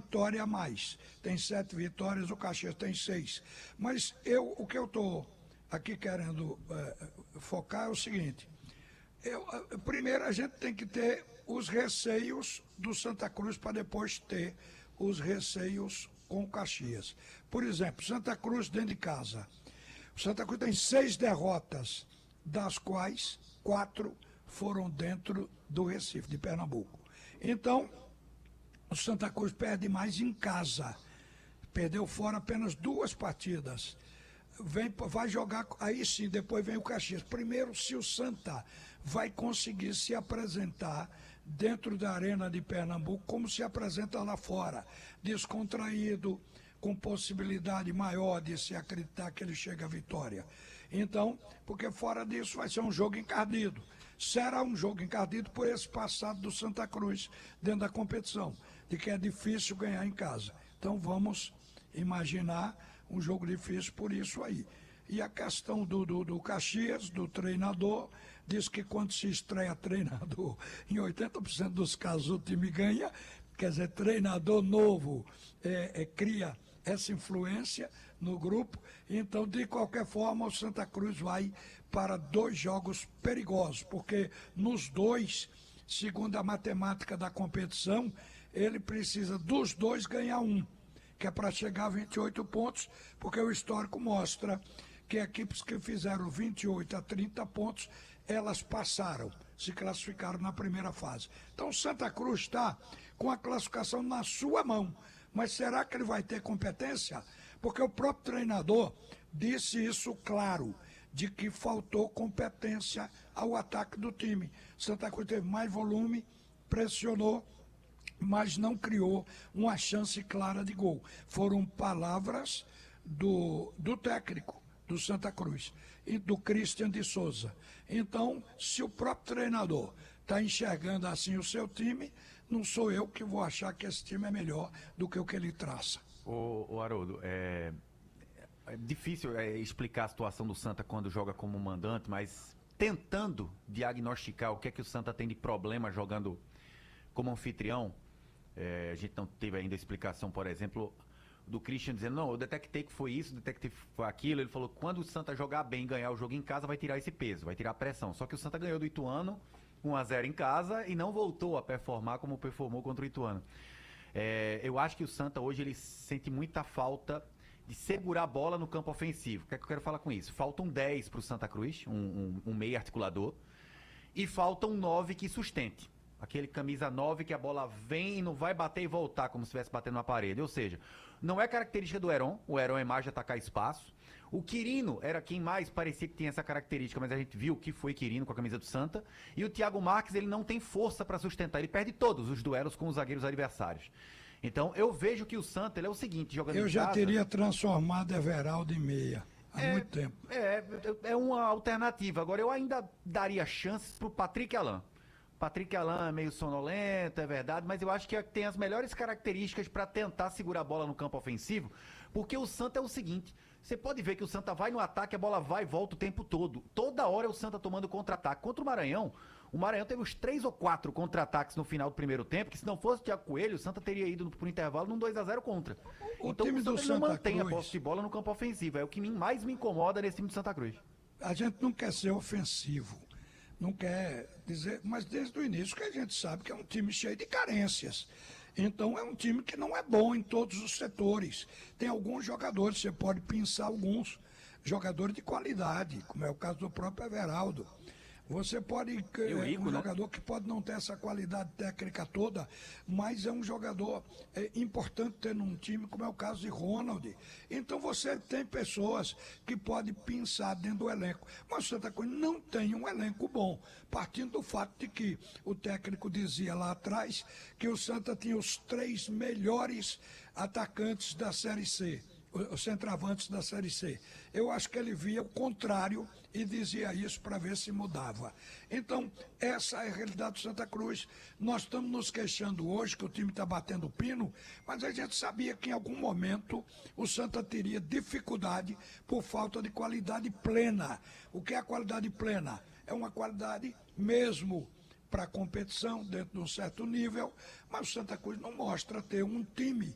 vitória a mais. Tem 7 vitórias, o Caxias tem 6. Mas o que eu estou aqui querendo focar é o seguinte. Primeiro a gente tem que ter os receios do Santa Cruz para depois ter os receios com o Caxias. Por exemplo, Santa Cruz dentro de casa. O Santa Cruz tem 6 derrotas, das quais 4 foram dentro do Recife, de Pernambuco. Então, o Santa Cruz perde mais em casa. Perdeu fora apenas 2 partidas. Vai jogar, aí sim, depois vem o Caxias. Primeiro, se o Santa vai conseguir se apresentar dentro da Arena de Pernambuco como se apresenta lá fora, descontraído, com possibilidade maior de se acreditar que ele chega à vitória. Então, porque fora disso vai ser um jogo encardido. Será um jogo encardido por esse passado do Santa Cruz dentro da competição, de que é difícil ganhar em casa. Então vamos imaginar um jogo difícil por isso aí. E a questão do Caxias, do treinador, diz que quando se estreia treinador, em 80% dos casos o time ganha, quer dizer, treinador novo cria essa influência no grupo. Então, de qualquer forma, o Santa Cruz vai para 2 jogos perigosos, porque nos 2, segundo a matemática da competição, ele precisa dos 2 ganhar 1, que é para chegar a 28 pontos, porque o histórico mostra que equipes que fizeram 28 a 30 pontos, elas passaram, se classificaram na primeira fase. Então, o Santa Cruz está com a classificação na sua mão. Mas será que ele vai ter competência? Porque o próprio treinador disse isso claro, de que faltou competência ao ataque do time. Santa Cruz teve mais volume, pressionou, mas não criou uma chance clara de gol. Foram palavras do técnico do Santa Cruz e do Christian de Souza. Então, se o próprio treinador está enxergando assim o seu time, não sou eu que vou achar que esse time é melhor do que o que ele traça. Ô Haroldo, é difícil explicar a situação do Santa quando joga como mandante, mas tentando diagnosticar o que é que o Santa tem de problema jogando como anfitrião, a gente não teve ainda explicação, por exemplo, do Christian dizendo, não, eu detectei que foi isso, detectei que foi aquilo. Ele falou que quando o Santa jogar bem e ganhar o jogo em casa, vai tirar esse peso, vai tirar a pressão. Só que o Santa ganhou do Ituano 1-0 em casa e não voltou a performar como performou contra o Ituano. Eu acho que o Santa hoje ele sente muita falta de segurar a bola no campo ofensivo. O que é que eu quero falar com isso? Falta um 10 para o Santa Cruz, um meio articulador, e falta um 9 que sustente. Aquele camisa 9 que a bola vem e não vai bater e voltar como se estivesse batendo na parede. Ou seja, não é característica do Heron. O Heron é mais de atacar espaço. O Quirino era quem mais parecia que tinha essa característica, mas a gente viu que foi Quirino com a camisa do Santa. E o Thiago Marques, ele não tem força para sustentar. Ele perde todos os duelos com os zagueiros adversários. Então, eu vejo que o Santa, ele é o seguinte, jogando em casa... Eu já teria transformado Everaldo em meia há muito tempo. É uma alternativa. Agora, eu ainda daria chances pro Patrick Alain. Patrick Alain é meio sonolento, é verdade, mas eu acho que tem as melhores características para tentar segurar a bola no campo ofensivo, porque o Santa é o seguinte, você pode ver que o Santa vai no ataque, a bola vai e volta o tempo todo. Toda hora é o Santa tomando contra-ataque. Contra o Maranhão teve uns 3 ou 4 contra-ataques no final do primeiro tempo, que se não fosse o Thiago Coelho, o Santa teria ido pro intervalo num 2-0 contra. Então o Santa não mantém a posse de bola no campo ofensivo, é o que mais me incomoda nesse time do Santa Cruz. A gente não quer ser ofensivo. Não quer dizer, mas desde o início que a gente sabe que é um time cheio de carências. Então é um time que não é bom em todos os setores. Tem alguns jogadores, você pode pensar alguns jogadores de qualidade, como é o caso do próprio Everaldo. Você pode, um jogador que pode não ter essa qualidade técnica toda, mas é um jogador importante ter num time, como é o caso de Ronald. Então você tem pessoas que podem pensar dentro do elenco. Mas o Santa Cruz não tem um elenco bom, partindo do fato de que o técnico dizia lá atrás que o Santa tinha os 3 melhores atacantes da Série C. Os centroavantes da Série C. Eu acho que ele via o contrário e dizia isso para ver se mudava. Então, essa é a realidade do Santa Cruz. Nós estamos nos queixando hoje que o time está batendo pino, mas a gente sabia que em algum momento o Santa teria dificuldade por falta de qualidade plena. O que é a qualidade plena? É uma qualidade mesmo para a competição, dentro de um certo nível, mas o Santa Cruz não mostra ter um time